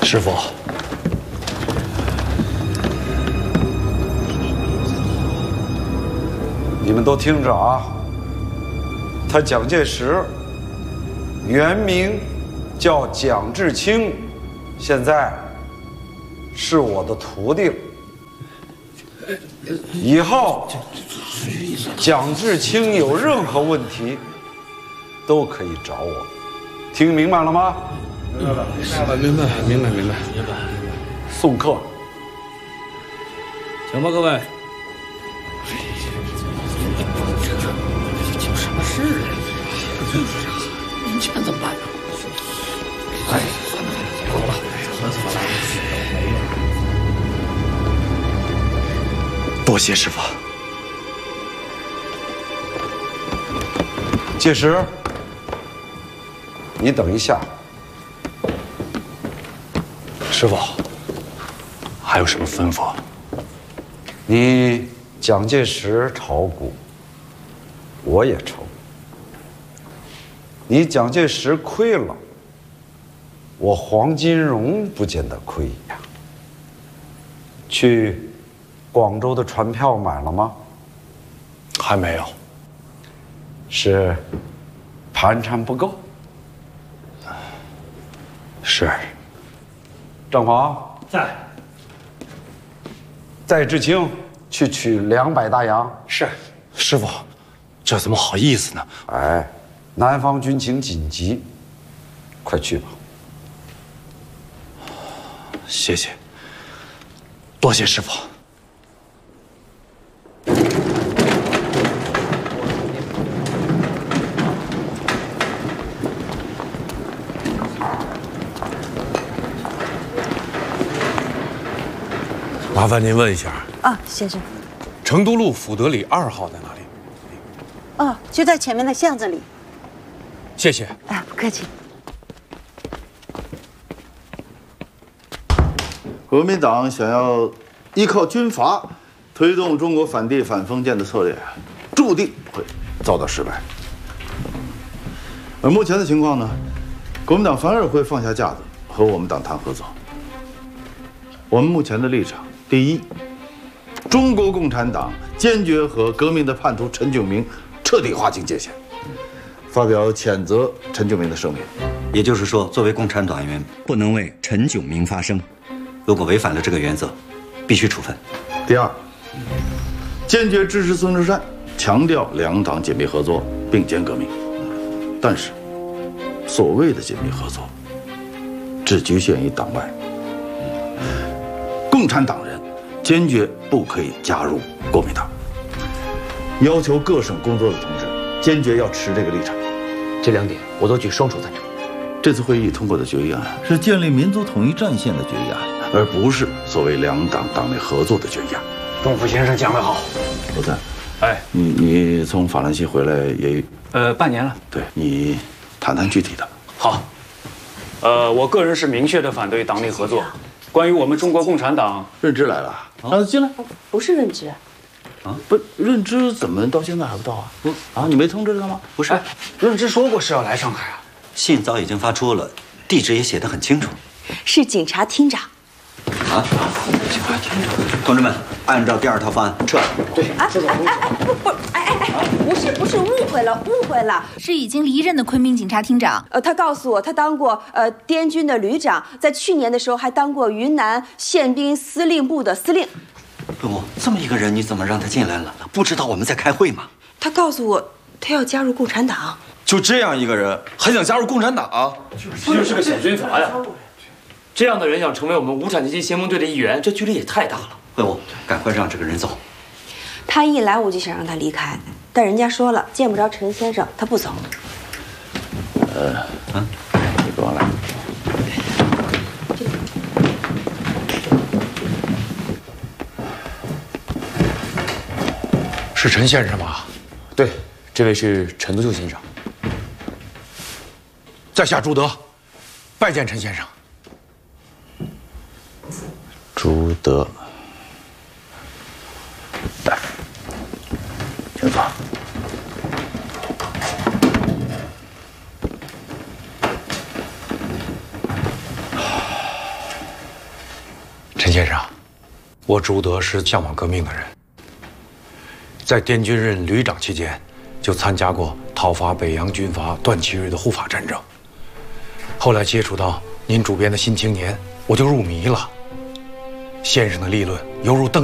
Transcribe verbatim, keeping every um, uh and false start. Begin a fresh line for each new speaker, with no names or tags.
师傅，
你们都听着啊，他蒋介石，原名叫蒋志清，现在是我的徒弟了。以后蒋志清有任何问题，都可以找我。听明白了吗？
明白，明白，明白，明白，明白。
送客，
行吧，各位。
有什么事啊？就是这样，没钱怎么办呢？哎，算了，走吧，我怎么来？
多谢师傅。
届时，你等一下。
师傅，还有什么吩咐？
你蒋介石炒股，我也炒。你蒋介石亏了，我黄金荣不见得亏呀。去广州的船票买了吗？
还没有。
是盘缠不够。
是。
郑华
在。
载志清去取两百大洋。
是。师傅，这怎么好意思呢？
哎，南方军情紧急，快去吧。
谢谢。多谢师傅。麻烦您问一下
啊，先生。
成都路福德里二号在哪里？
哦，就在前面的巷子里。
谢谢。
哎，不客气。
国民党想要依靠军阀推动中国反帝反封建的策略，注定会遭到失败。而目前的情况呢，国民党反而会放下架子和我们党谈合作。我们目前的立场，第一，中国共产党坚决和革命的叛徒陈炯明彻底划清界限，发表谴责陈炯明的声明。
也就是说，作为共产党员，不能为陈炯明发声。如果违反了这个原则，必须处分。
第二，坚决支持孙中山，强调两党紧密合作，并肩革命。但是，所谓的紧密合作，只局限于党外。共产党人坚决不可以加入国民党。要求各省工作的同志坚决要持这个立场。
这两点我都举双手赞成。
这次会议通过的决议案是建立民族统一战线的决议案，而不是所谓两党党内合作的决议案。
钟府先生讲得好。
罗赞，
哎，
你你从法兰西回来也
呃半年了。
对，你谈谈具体的。
好，呃，我个人是明确的反对党内合作。关于我们中国共产党，
任之来了，让他进来。
不是任职。
啊，不，任之怎么到现在还不到啊？不啊，你没通知他吗？
不是，
哎，任之说过是要来上海啊。
信早已经发出了，地址也写得很清楚。
是警察厅长。
啊，警察厅长，同志们，按照第二套方案撤。
对，
哎哎哎哎，不不，哎哎哎，不是不是，误会了误会了，
是已经离任的昆明警察厅长。
呃，他告诉我，他当过呃滇军的旅长，在去年的时候还当过云南宪兵司令部的司令。
哦，这么一个人，你怎么让他进来了？不知道我们在开会吗？
他告诉我，他要加入共产党。
就这样一个人，还想加入共产党？
就是个小军阀呀！这样的人想成为我们无产阶级先锋队的一员，这距离也太大了。
会务，赶快让这个人走。
他一来我就想让他离开，但人家说了，见不着陈先生，他不走。
呃，啊，你跟我来。
是陈先生吗？
对，这位是陈独秀先生。
在下朱德，拜见陈先生。
朱德，来，请坐。
先生，我朱德是向往革命的人，在滇军任旅长期间，就参加过讨伐北洋军阀段祺瑞的护法战争。后来接触到您主编的《新青年》，我就入迷了。先生的立论犹如灯。